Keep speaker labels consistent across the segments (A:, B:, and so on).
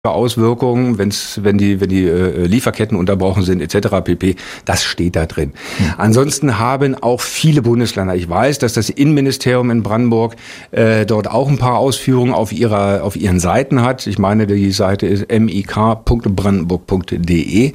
A: Auswirkungen, wenn die Lieferketten unterbrochen sind etc. pp. Das steht da drin. Ansonsten haben auch viele Bundesländer, ich weiß, dass das Innenministerium in Brandenburg dort auch ein paar Ausführungen auf ihren Seiten hat. Ich meine, die Seite ist mik.brandenburg.de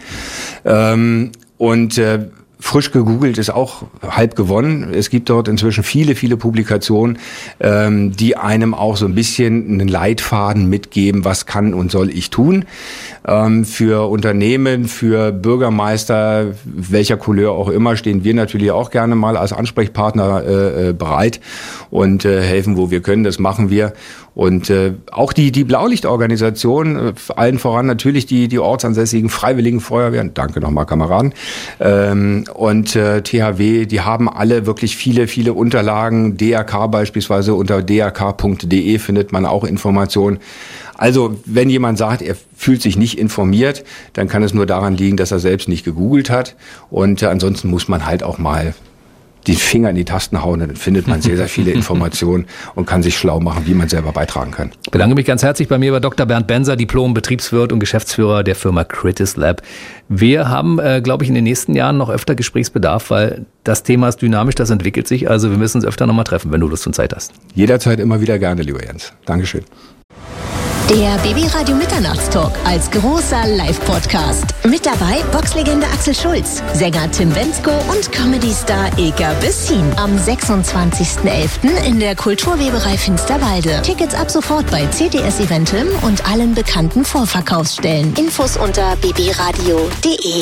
A: frisch gegoogelt ist auch halb gewonnen. Es gibt dort inzwischen viele Publikationen, die einem auch so ein bisschen einen Leitfaden mitgeben, was kann und soll ich tun. Für Unternehmen, für Bürgermeister, welcher Couleur auch immer, stehen wir natürlich auch gerne mal als Ansprechpartner bereit und helfen, wo wir können. Das machen wir. Und auch die Blaulichtorganisation, allen voran natürlich die ortsansässigen Freiwilligen Feuerwehren, danke nochmal Kameraden, und THW, die haben alle wirklich viele Unterlagen, DRK beispielsweise, unter drk.de findet man auch Informationen. Also wenn jemand sagt, er fühlt sich nicht informiert, dann kann es nur daran liegen, dass er selbst nicht gegoogelt hat. Und ansonsten muss man halt auch mal die Finger in die Tasten hauen, dann findet man sehr viele Informationen und kann sich schlau machen, wie man selber beitragen kann.
B: Ich bedanke mich ganz herzlich. Bei mir war Dr. Bernd Benser, Diplom-Betriebswirt und Geschäftsführer der Firma Critis Lab. Wir haben, glaube ich, in den nächsten Jahren noch öfter Gesprächsbedarf, weil das Thema ist dynamisch, das entwickelt sich. Also wir müssen uns öfter nochmal treffen, wenn du Lust und Zeit hast.
A: Jederzeit immer wieder gerne, lieber Jens. Dankeschön.
C: Der Baby-Radio Mitternachtstalk als großer Live-Podcast. Mit dabei Boxlegende Axel Schulz, Sänger Tim Bendzko und Comedy-Star Ilka Bessin. Am 26.11. in der Kulturweberei Finsterwalde. Tickets ab sofort bei CTS Eventim und allen bekannten Vorverkaufsstellen. Infos unter babyradio.de.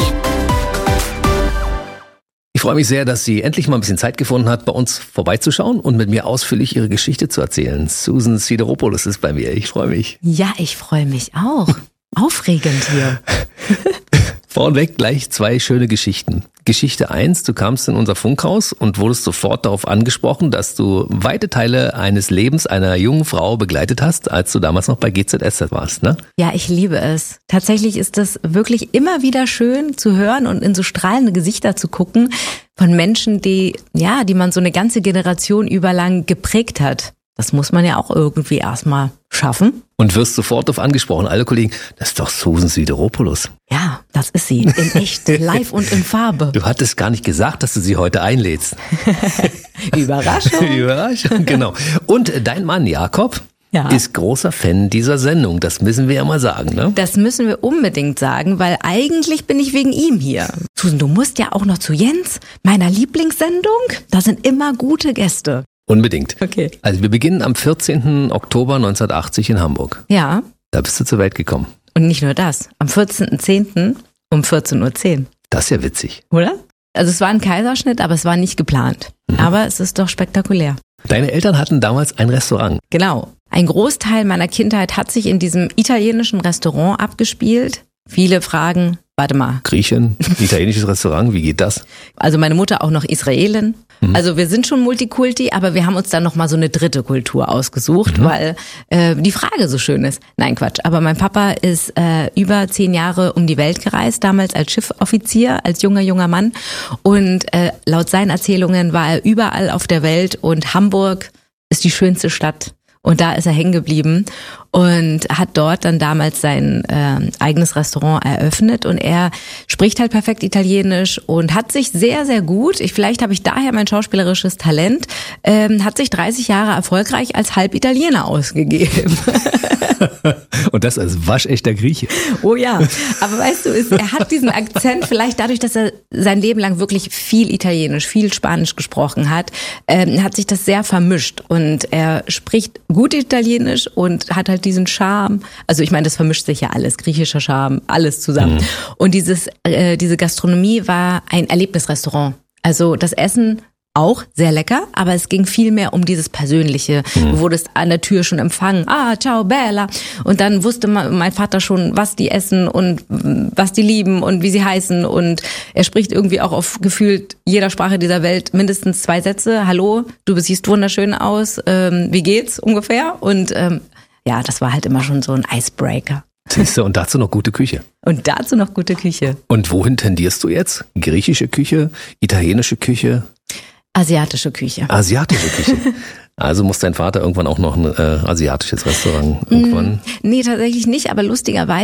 B: Ich freue mich sehr, dass sie endlich mal ein bisschen Zeit gefunden hat, bei uns vorbeizuschauen und mit mir ausführlich ihre Geschichte zu erzählen. Susan Sideropoulos ist bei mir. Ich freue mich.
D: Ja, ich freue mich auch. Aufregend hier.
B: Vorneweg gleich 2 schöne Geschichten. Geschichte 1, du kamst in unser Funkhaus und wurdest sofort darauf angesprochen, dass du weite Teile eines Lebens einer jungen Frau begleitet hast, als du damals noch bei GZSZ warst, ne?
D: Ja, ich liebe es. Tatsächlich ist es wirklich immer wieder schön zu hören und in so strahlende Gesichter zu gucken von Menschen, die man so eine ganze Generation über lang geprägt hat. Das muss man ja auch irgendwie erstmal schaffen.
B: Und wirst sofort darauf angesprochen, alle Kollegen, das ist doch Susan Sideropoulos.
D: Ja, das ist sie, in echt, live und in Farbe.
B: Du hattest gar nicht gesagt, dass du sie heute einlädst.
D: Überraschung.
B: Überraschung, genau. Und dein Mann Jakob ist großer Fan dieser Sendung, das müssen wir ja mal sagen, ne?
D: Das müssen wir unbedingt sagen, weil eigentlich bin ich wegen ihm hier. Susan, du musst ja auch noch zu Jens, meiner Lieblingssendung. Da sind immer gute Gäste.
B: Unbedingt.
D: Okay.
B: Also wir beginnen am 14. Oktober 1980 in Hamburg.
D: Ja.
B: Da bist du zur Welt gekommen.
D: Und nicht nur das, am 14.10. um 14.10 Uhr.
B: Das ist ja witzig.
D: Oder? Also es war ein Kaiserschnitt, aber es war nicht geplant. Aber es ist doch spektakulär.
B: Deine Eltern hatten damals ein Restaurant.
D: Genau. Ein Großteil meiner Kindheit hat sich in diesem italienischen Restaurant abgespielt. Viele fragen, warte mal.
B: Griechin, italienisches Restaurant, wie geht das?
D: Also meine Mutter auch noch Israelin. Also wir sind schon Multikulti, aber wir haben uns dann noch mal so eine dritte Kultur ausgesucht, weil die Frage so schön ist. Nein, Quatsch. Aber mein Papa ist über 10 Jahre um die Welt gereist, damals als Schiffoffizier, als junger Mann. Und laut seinen Erzählungen war er überall auf der Welt und Hamburg ist die schönste Stadt. Und da ist er hängen geblieben und hat dort dann damals sein eigenes Restaurant eröffnet. Und er spricht halt perfekt Italienisch und hat sich sehr, sehr gut, vielleicht habe ich daher mein schauspielerisches Talent, hat sich 30 Jahre erfolgreich als Halbitaliener ausgegeben.
B: Und das als waschechter Grieche.
D: Oh ja, aber weißt du, er hat diesen Akzent vielleicht dadurch, dass er sein Leben lang wirklich viel Italienisch, viel Spanisch gesprochen hat, hat sich das sehr vermischt und er spricht gut Italienisch und hat halt diesen Charme. Also ich meine, das vermischt sich ja alles, griechischer Charme, alles zusammen. Und diese Gastronomie war ein Erlebnisrestaurant. Also das Essen auch sehr lecker, aber es ging viel mehr um dieses Persönliche. Du wurdest an der Tür schon empfangen. Ah, ciao, Bella. Und dann wusste mein Vater schon, was die essen und was die lieben und wie sie heißen. Und er spricht irgendwie auch auf gefühlt jeder Sprache dieser Welt mindestens 2 Sätze. Hallo, du siehst wunderschön aus. Wie geht's ungefähr? Und das war halt immer schon so ein Icebreaker.
B: Siehst du, und dazu noch gute Küche.
D: Und dazu noch gute Küche.
B: Und wohin tendierst du jetzt? Griechische Küche, italienische Küche?
D: Asiatische Küche.
B: Asiatische Küche. Also muss dein Vater irgendwann auch noch ein asiatisches Restaurant irgendwann?
D: Nee, tatsächlich nicht, aber lustigerweise